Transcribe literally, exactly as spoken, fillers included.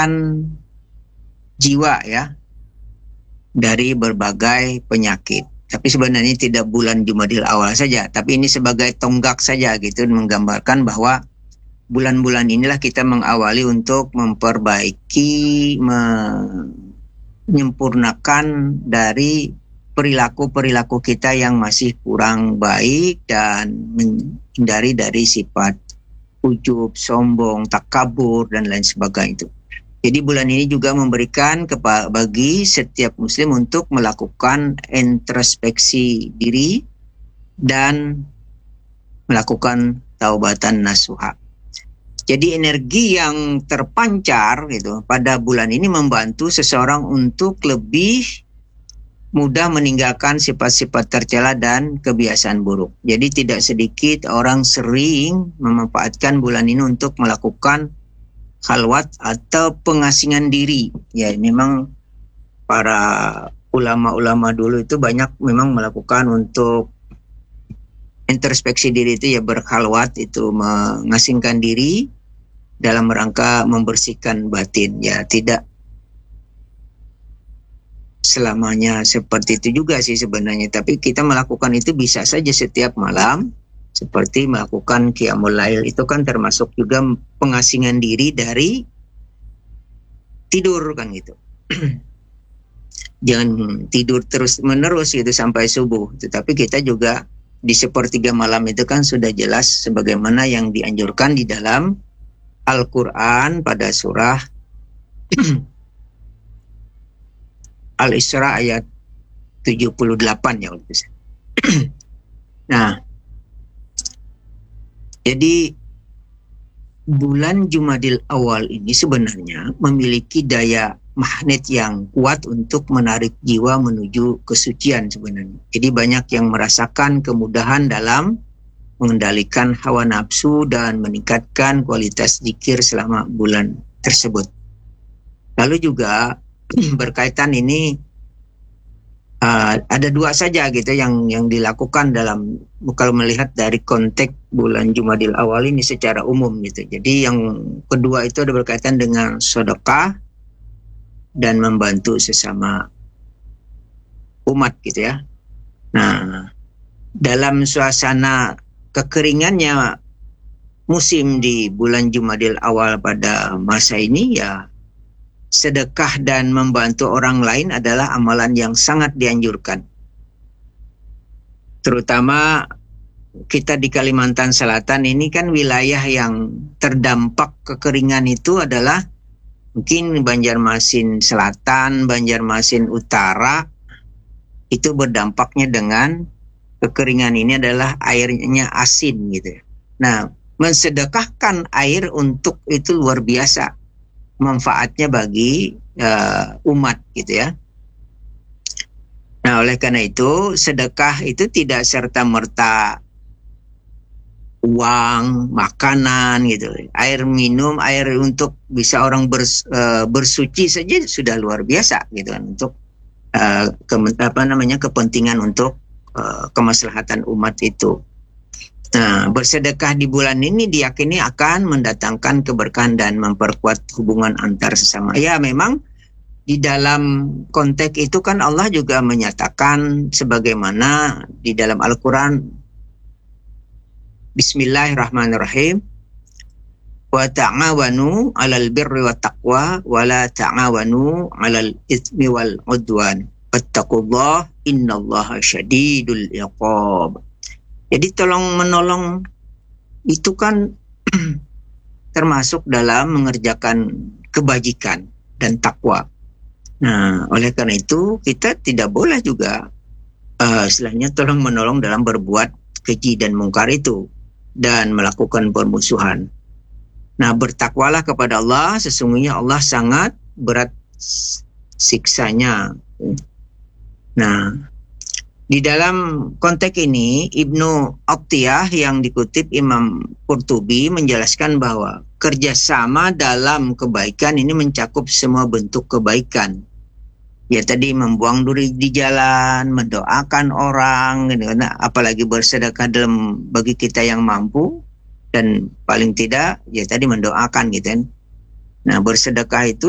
menyelamatkan jiwa ya dari berbagai penyakit. Tapi sebenarnya tidak bulan Jumadil Awal saja, tapi ini sebagai tonggak saja gitu, menggambarkan bahwa bulan-bulan inilah kita mengawali untuk memperbaiki, menyempurnakan dari perilaku-perilaku kita yang masih kurang baik dan menghindari dari sifat ujub, sombong, takabur, dan lain sebagainya itu. Jadi bulan ini juga memberikan kepa- bagi setiap muslim untuk melakukan introspeksi diri dan melakukan taubatan nasuha. Jadi energi yang terpancar gitu pada bulan ini membantu seseorang untuk lebih mudah meninggalkan sifat-sifat tercela dan kebiasaan buruk. Jadi tidak sedikit orang sering memanfaatkan bulan ini untuk melakukan khalwat atau pengasingan diri. Ya, memang para ulama-ulama dulu itu banyak memang melakukan untuk introspeksi diri itu ya, berkhalwat itu mengasingkan diri dalam rangka membersihkan batin. Ya, tidak selamanya seperti itu juga sih sebenarnya, tapi kita melakukan itu bisa saja setiap malam. Seperti melakukan qiyamul lail itu kan termasuk juga pengasingan diri dari tidur kan gitu. Jangan tidur terus menerus gitu sampai subuh. Tetapi kita juga di sepertiga malam itu kan sudah jelas sebagaimana yang dianjurkan di dalam Al-Quran pada surah Al-Isra ayat tujuh puluh delapan ya. Nah, jadi bulan Jumadil Awal ini sebenarnya memiliki daya magnet yang kuat untuk menarik jiwa menuju kesucian sebenarnya. Jadi banyak yang merasakan kemudahan dalam mengendalikan hawa nafsu dan meningkatkan kualitas zikir selama bulan tersebut. Lalu juga berkaitan ini Uh, ada dua saja gitu yang yang dilakukan dalam, kalau melihat dari konteks bulan Jumadil Awal ini secara umum gitu. Jadi yang kedua itu ada berkaitan dengan sedekah dan membantu sesama umat gitu ya. Nah, dalam suasana kekeringannya musim di bulan Jumadil Awal pada masa ini ya, sedekah dan membantu orang lain adalah amalan yang sangat dianjurkan. Terutama kita di Kalimantan Selatan ini kan wilayah yang terdampak kekeringan itu adalah mungkin Banjarmasin Selatan, Banjarmasin Utara, itu berdampaknya dengan kekeringan ini adalah airnya asin gitu. Nah, mensedekahkan air untuk itu luar biasa manfaatnya bagi uh, umat gitu ya. Nah, oleh karena itu sedekah itu tidak serta-merta uang, makanan gitu. Air minum, air untuk bisa orang bers, uh, bersuci saja sudah luar biasa gitu kan, untuk uh, ke, apa namanya kepentingan untuk uh, kemaslahatan umat itu. Nah, bersedekah di bulan ini diyakini akan mendatangkan keberkahan dan memperkuat hubungan antar sesama. Ya, memang di dalam konteks itu kan Allah juga menyatakan sebagaimana di dalam Al-Quran, Bismillahirrahmanirrahim, wa ta'awanu 'alal birri wat taqwa wa la ta'awanu 'alal itsmi wal 'udwan wattaqullaha innallaha syadidul iqab. Jadi tolong menolong itu kan termasuk dalam mengerjakan kebajikan dan takwa. Nah, oleh karena itu kita tidak boleh juga uh, istilahnya tolong menolong dalam berbuat keji dan mungkar itu dan melakukan permusuhan. Nah, bertakwalah kepada Allah, sesungguhnya Allah sangat berat siksanya. Nah, di dalam konteks ini, Ibnu Athiyah yang dikutip Imam Qurtubi menjelaskan bahwa kerjasama dalam kebaikan ini mencakup semua bentuk kebaikan. Ya tadi membuang duri di jalan, mendoakan orang, gitu, nah, apalagi bersedekah dalam bagi kita yang mampu, dan paling tidak ya tadi mendoakan gitu kan. Nah, bersedekah itu